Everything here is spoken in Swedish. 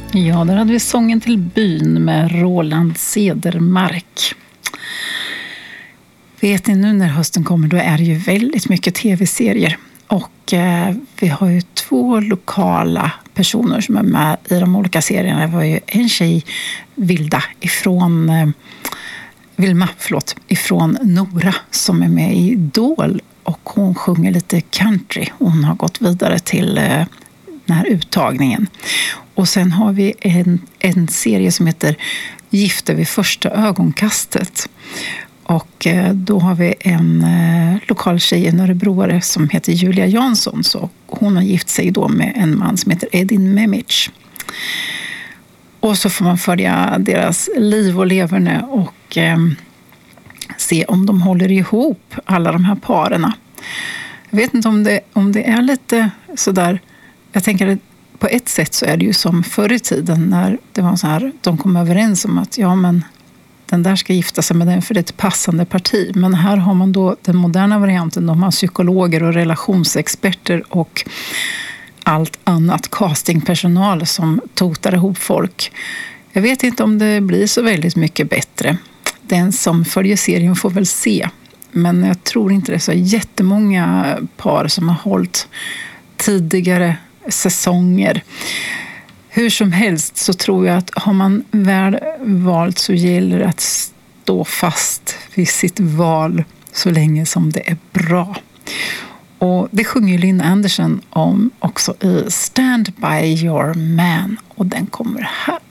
Ja, där hade vi Sången till byn med Roland Cedermark. Vet ni, nu när hösten kommer då är det ju väldigt mycket tv-serier. Och vi har ju 2 lokala personer som är med i de olika serierna. Det var ju en tjej, Vilma ifrån Nora, som är med i Idol. Och hon sjunger lite country. Hon har gått vidare till den här uttagningen. Och sen har vi en serie som heter Gifta vid första ögonkastet. Och då har vi en lokal tjej, en örebroare som heter Julia Jansson. Så hon har gift sig då med en man som heter Edin Memic. Och så får man följa deras liv och leverne och se om de håller ihop, alla de här parerna. Jag vet inte om det är lite sådär, jag tänker att på ett sätt så är det ju som förr i tiden när det var så här, de kom överens om att ja, men den där ska gifta sig med den för det är ett passande parti. Men här har man då den moderna varianten, de har psykologer och relationsexperter och allt annat castingpersonal som totar ihop folk. Jag vet inte om det blir så väldigt mycket bättre. Den som följer serien får väl se. Men jag tror inte det är så jättemånga par som har hållit tidigare säsonger. Hur som helst så tror jag att har man väl valt så gäller det att stå fast vid sitt val så länge som det är bra. Och det sjunger Lynn Anderson om också i Stand by your man, och den kommer här.